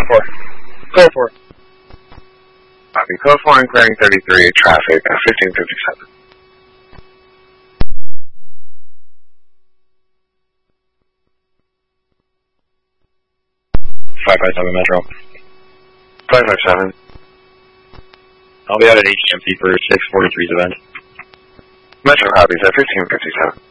Code 4. Copy. Code 4 and clearing 33, traffic at 1557. Metro. 557. I'll be out at HMC for 643's event. Metro copies at 1557.